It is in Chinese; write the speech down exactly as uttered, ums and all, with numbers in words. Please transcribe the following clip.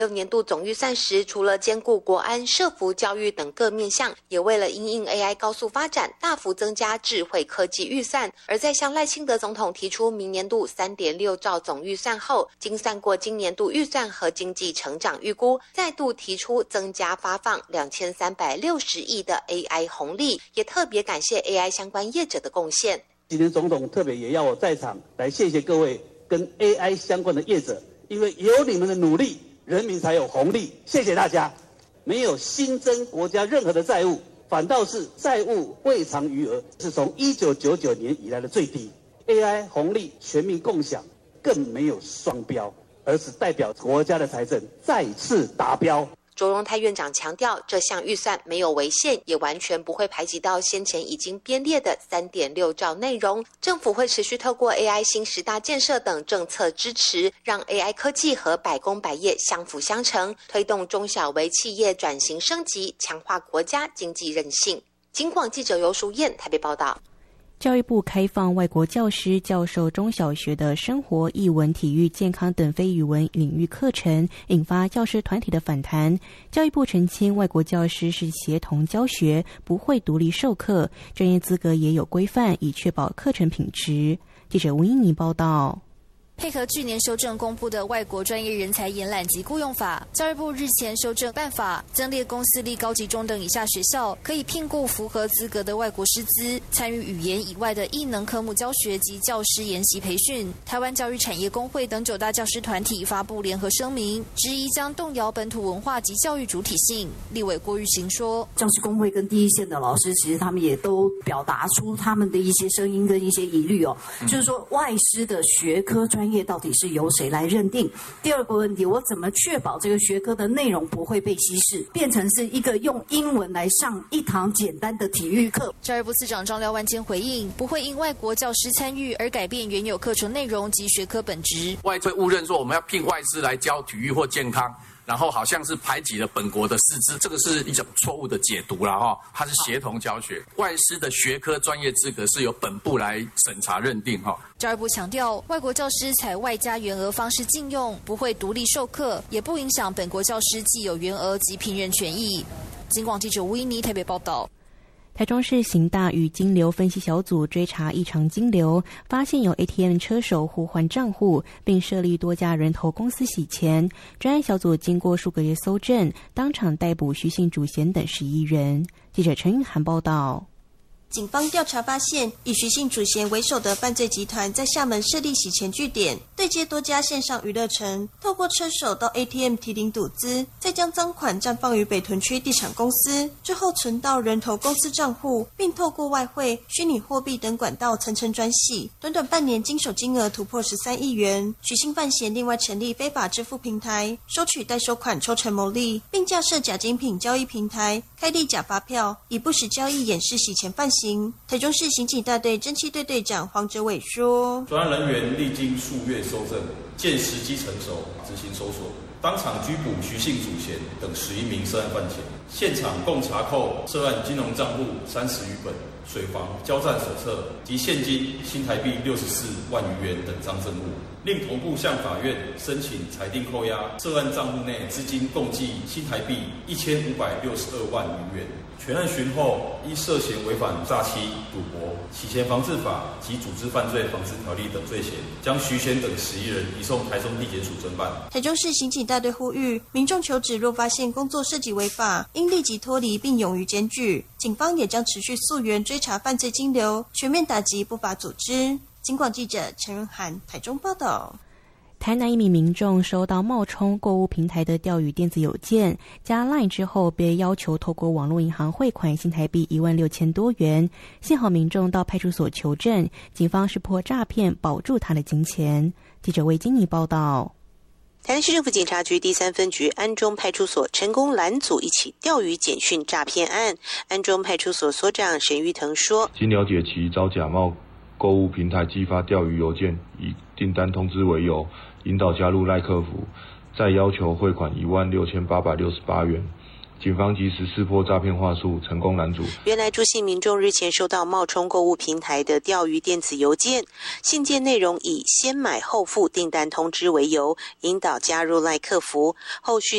六年度总预算时，除了兼顾国安、社福、教育等各面向，也为了因应 A I 高速发展，大幅增加智慧科技预算。而在向赖清德总统提出明年度 三点六兆总预算后，精算过今年度预算和经济成长预估，再度提出增加发放两千三百六十亿的 A I 红利，也特别感谢 A I 相关业者的贡献。 今天总统特别也要我在场来谢谢各位跟 A I 相关的业者，因为有你们的努力，人民才有红利。谢谢大家。没有新增国家任何的债务，反倒是债务未偿余额是从一九九九年以来的最低。A I 红利全民共享，更没有双标，而是代表国家的财政再次达标。 卓荣泰院长强调，这项预算没有违宪，也完全不会排挤到先前已经编列的 三点六兆内容。政府会持续透过 A I 新十大建设等政策支持，让 A I 科技和百工百业相辅相成，推动中小微企业转型升级，强化国家经济韧性。警广记者游淑燕台北报道。 教育部开放外国教师教授中小学的生活、艺文、体育、健康等非语文领域课程，引发教师团体的反弹。教育部澄清，外国教师是协同教学，不会独立授课，专业资格也有规范，以确保课程品质。记者吴英妮报道。 配合去年修正公布的外国专业人才延揽及雇用法，教育部日前修正办法，增列公私立高级中等以下学校可以聘雇符合资格的外国师资，参与语言以外的艺能科目教学及教师研习培训。台湾教育产业工会等九大教师团体发布联合声明，质疑将动摇本土文化及教育主体性。立委郭玉行说， 教师工会跟第一线的老师，其实他们也都表达出他们的一些声音跟一些疑虑哦，嗯、就是说外师的学科专业到底是由谁来认定？第二个问题，我怎么确保这个学科的内容不会被稀释，变成是一个用英文来上一堂简单的体育课？ 教育部次长张廖万坚回应，不会因外国教师参与而改变原有课程内容及学科本质。 外界误认说我们要聘外师来教体育或健康，然后好像是排挤了本国的师资，这个是一种错误的解读啦哈。它是协同教学，外师的学科专业资格是由本部来审查认定哈。 教育部强调，外国教师采外加员额方式禁用，不会独立授课，也不影响本国教师既有员额及聘任权益。警广记者吴依妮台北报道。 台中市刑大与金流分析小组追查异常金流，发现有 A T M 车手互换账户，并设立多家人头公司洗钱。专案小组经过数个月搜证，当场逮捕徐姓主嫌等十一人。记者陈韵涵报道。 警方调查发现，以徐姓主嫌为首的犯罪集团在厦门设立洗钱据点，对接多家线上娱乐城，透过车手到 A T M 提领赌资，再将赃款暂放于北屯区地产公司，之后存到人头公司账户，并透过外汇、虚拟货币等管道层层转洗，短短半年经手金额突破十三亿元。徐姓犯嫌另外成立非法支付平台，收取代收款抽成牟利，并架设假精品交易平台，开立假发票，以不实交易掩饰洗钱犯行。台中市刑警大队侦缉队队长黄哲伟说， 专案人员历经数月搜证，见时机成熟，执行搜索，当场拘捕徐姓主嫌等十一名涉案犯嫌，现场共查扣涉案金融账户三十余本、水房交战手册及现金新台币六十四万余元等赃证物，另同步向法院申请裁定扣押涉案账户内资金共计新台币一千五百六十二万余元。全案询后，依涉嫌违反诈欺、赌博、洗钱防治法及组织犯罪防治条例等罪嫌，将徐嫌等十一人移送台中地检署侦办。 台中市刑警大队呼吁民众求职若发现工作涉及违法，应立即脱离并勇于检举。警方也将持续溯源追查犯罪金流，全面打击不法组织。警广记者陈润涵台中报道。 台南一名民众收到冒充购物平台的钓鱼电子邮件，加 LINE 之后被要求透过网络银行汇款新台币一万六千多元。幸好民众到派出所求证，警方识破诈骗，保住他的金钱。记者魏金妮报道。 台南市政府警察局第三分局安中派出所成功拦阻一起钓鱼简讯诈骗案。安中派出所所长沈玉腾说， 经了解其遭假冒购物平台寄发钓鱼邮件，以订单通知为由，引导加入赖客服，再要求汇款一万六千八百六十八元。警方及时识破诈骗话术，成功拦阻。 原来朱姓民众日前收到冒充购物平台的钓鱼电子邮件，信件内容以先买后付订单通知为由，引导加入赖客服，后续